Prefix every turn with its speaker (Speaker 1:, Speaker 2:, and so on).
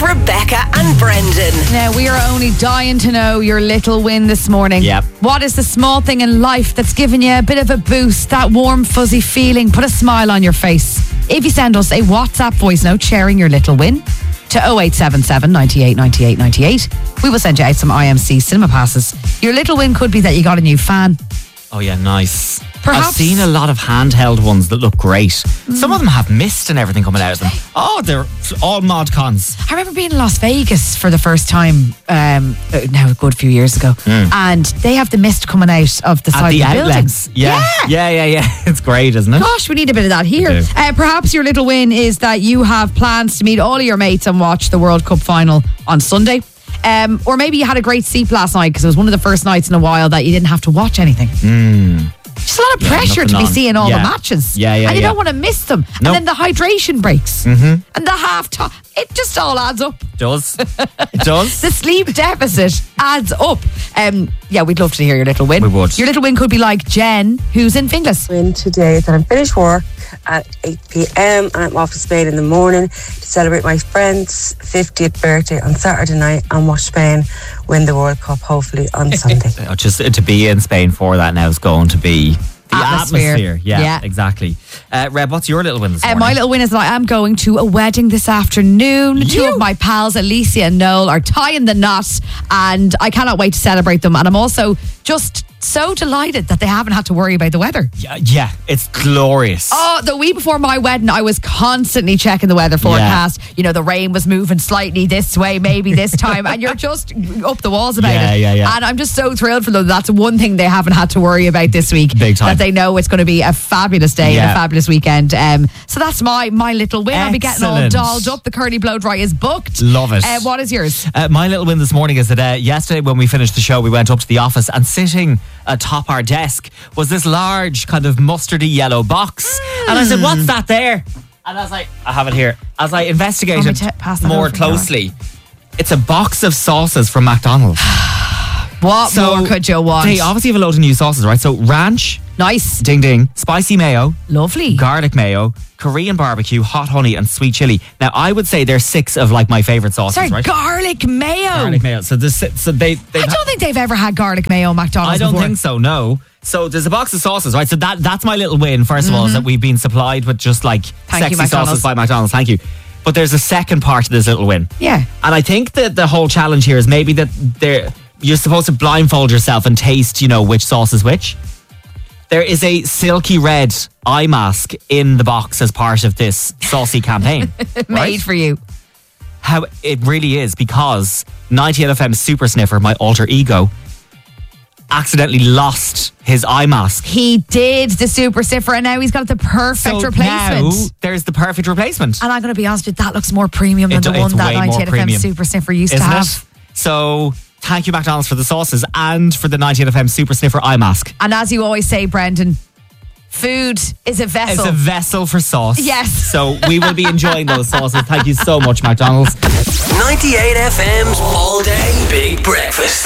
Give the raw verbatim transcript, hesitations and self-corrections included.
Speaker 1: Rebecca and Brendan.
Speaker 2: Now, we are only dying to know your little win this morning.
Speaker 3: Yep.
Speaker 2: What is the small thing in life that's given you a bit of a boost, that warm, fuzzy feeling, put a smile on your face? If you send us a WhatsApp voice note sharing your little win to oh eight seven seven, nine eight, nine eight, nine eight, we will send you out some I M C cinema passes. Your little win could be that you got a new fan.
Speaker 3: Oh yeah, nice.
Speaker 2: Perhaps.
Speaker 3: I've seen a lot of handheld ones that look great. Mm. Some of them have mist and everything coming out of them. Oh, they're all mod cons.
Speaker 2: I remember being in Las Vegas for the first time, um, now a good few years ago, mm. and they have the mist coming out of the side
Speaker 3: At the
Speaker 2: of the
Speaker 3: outlets.
Speaker 2: building.
Speaker 3: Yeah. yeah, yeah, yeah, yeah. It's great, isn't it?
Speaker 2: Gosh, we need a bit of that here. Uh, perhaps your little win is that you have plans to meet all of your mates and watch the World Cup final on Sunday. Um, or maybe you had a great sleep last night because it was one of the first nights in a while that you didn't have to watch anything.
Speaker 3: Mm.
Speaker 2: Just a lot of
Speaker 3: yeah,
Speaker 2: pressure to be
Speaker 3: on.
Speaker 2: seeing all
Speaker 3: yeah.
Speaker 2: the matches.
Speaker 3: Yeah, yeah,
Speaker 2: And you
Speaker 3: yeah.
Speaker 2: don't want to miss them.
Speaker 3: Nope.
Speaker 2: And then the hydration breaks.
Speaker 3: Mm-hmm.
Speaker 2: And the half time. It just all adds up.
Speaker 3: It does. It does.
Speaker 2: The sleep deficit adds up. Um, yeah, we'd love to hear your little win.
Speaker 3: We would.
Speaker 2: Your little win could be like Jen, who's in Finglas.
Speaker 4: Win today that I'm finished work at eight p.m. and I'm off to Spain in the morning to celebrate my friend's fiftieth birthday on Saturday night and watch Spain win the World Cup hopefully on Sunday.
Speaker 3: Just to be in Spain for that now is going to be the
Speaker 2: Atmosphere.
Speaker 3: atmosphere. Yeah,
Speaker 2: Yeah.
Speaker 3: exactly. Uh, Reb, what's your little win this
Speaker 2: Uh,
Speaker 3: morning?
Speaker 2: my little win is that I am going to a wedding this afternoon.
Speaker 3: You?
Speaker 2: Two of my pals, Alicia and Noel, are tying the knot, and I cannot wait to celebrate them. And I'm also just so delighted that they haven't had to worry about the weather.
Speaker 3: Yeah, yeah, it's glorious.
Speaker 2: Oh, the week before my wedding, I was constantly checking the weather forecast. Yeah. You know, the rain was moving slightly this way, maybe this time, and you're just up the walls about
Speaker 3: yeah,
Speaker 2: it.
Speaker 3: Yeah, yeah,
Speaker 2: And I'm just so thrilled for them. That's one thing they haven't had to worry about this week.
Speaker 3: Big time.
Speaker 2: That they know it's going to be a fabulous day
Speaker 3: yeah.
Speaker 2: and a fabulous weekend. Um, so that's my my little win.
Speaker 3: Excellent.
Speaker 2: I'll be getting all dolled up. The curly blow dry is booked.
Speaker 3: Love it.
Speaker 2: Uh, what is yours?
Speaker 3: Uh, my little win this morning is that uh, yesterday when we finished the show, we went up to the office and sitting atop our desk was this large kind of mustardy yellow box. Mm. And I said, what's that there? And I was like, I have it here. As I investigated
Speaker 2: t- pass that
Speaker 3: more
Speaker 2: over,
Speaker 3: closely, it's a box of sauces from McDonald's.
Speaker 2: What
Speaker 3: so
Speaker 2: more could you want?
Speaker 3: They obviously have a load of new sauces, right? So ranch,
Speaker 2: nice,
Speaker 3: ding ding, spicy mayo,
Speaker 2: lovely,
Speaker 3: garlic mayo, Korean barbecue, hot honey, and sweet chili. Now, I would say there's six of like my favorite sauces,
Speaker 2: Sorry,
Speaker 3: right?
Speaker 2: garlic mayo.
Speaker 3: Garlic mayo. So this, so they.
Speaker 2: I don't ha- think they've ever had garlic mayo at McDonald's.
Speaker 3: I don't
Speaker 2: before.
Speaker 3: think so. No. So there's a box of sauces, right? So that that's my little win. First of
Speaker 2: Mm-hmm.
Speaker 3: all, is that we've been supplied with just like
Speaker 2: Thank
Speaker 3: sexy
Speaker 2: you,
Speaker 3: sauces by McDonald's. Thank you. But there's a second part to this little win.
Speaker 2: Yeah.
Speaker 3: And I think that the whole challenge here is maybe that there you're supposed to blindfold yourself and taste, you know, which sauce is which. There is a silky red eye mask in the box as part of this saucy campaign.
Speaker 2: Made
Speaker 3: right?
Speaker 2: for you.
Speaker 3: How it really is, because ninety-eight F M Super Sniffer, my alter ego, accidentally lost his eye mask.
Speaker 2: He did, the Super Sniffer, and now he's got the perfect
Speaker 3: so
Speaker 2: replacement.
Speaker 3: Now there's the perfect replacement.
Speaker 2: And I'm going to be honest with you, that looks more premium than
Speaker 3: It,
Speaker 2: the one
Speaker 3: it's
Speaker 2: that
Speaker 3: way more
Speaker 2: ninety-eight F M
Speaker 3: premium,
Speaker 2: Super Sniffer used
Speaker 3: isn't
Speaker 2: to have.
Speaker 3: It? So thank you, McDonald's, for the sauces and for the ninety-eight F M Super Sniffer eye mask.
Speaker 2: And as you always say, Brendan, food is a vessel.
Speaker 3: It's a vessel for sauce.
Speaker 2: Yes.
Speaker 3: So we will be enjoying those sauces. Thank you so much, McDonald's.
Speaker 1: ninety-eight F M's All Day Big Breakfast.